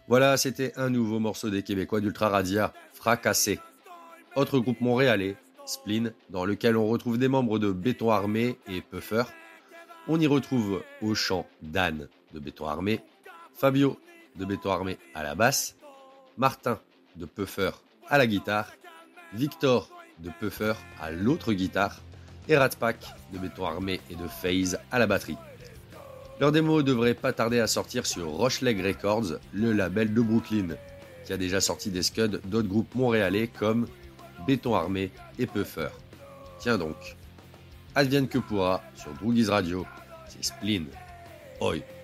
Voilà, c'était un nouveau morceau des Québécois d'Ultra Radia, Fracassé. Autre groupe montréalais, Spleen, dans lequel on retrouve des membres de Béton Armé et Puffer. On y retrouve au chant Dan de Béton Armé, Fabio de Béton Armé à la basse, Martin de Puffer à la guitare, Victor de Puffer à l'autre guitare et Ratspack de Béton Armé et de FaZe à la batterie. Leur démo devrait pas tarder à sortir sur Rocheleg Records, le label de Brooklyn, qui a déjà sorti des scuds d'autres groupes montréalais comme Béton Armé et Puffer. Tiens donc, advienne que pourra sur Droogies Radio, c'est Spleen. Oi.